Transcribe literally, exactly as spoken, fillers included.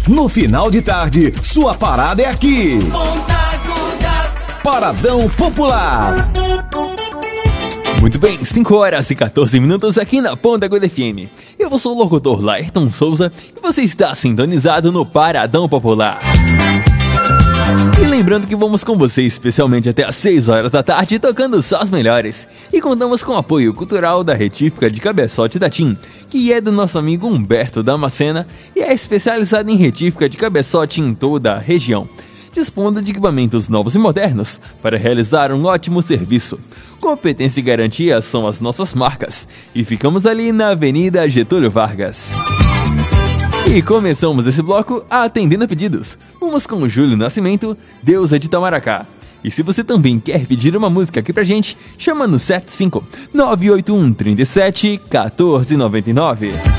No final de tarde, sua parada é aqui. Paradão Popular. Muito bem, cinco horas e quatorze minutos aqui na Ponta Aguda F M. Eu sou o locutor Laerton Souza e você está sintonizado no Paradão Popular. E lembrando que vamos com você especialmente até às seis horas da tarde, tocando só as melhores. E contamos com o apoio cultural da Retífica de Cabeçote da TIM, que é do nosso amigo Humberto Damascena e é especializada em retífica de cabeçote em toda a região, dispondo de equipamentos novos e modernos para realizar um ótimo serviço. Competência e garantia são as nossas marcas e ficamos ali na Avenida Getúlio Vargas. E começamos esse bloco atendendo a pedidos. Vamos com o Júlio Nascimento, Deus é de Itamaracá. E se você também quer pedir uma música aqui pra gente, chama no sete cinco nove oito um três sete um quatro nove nove.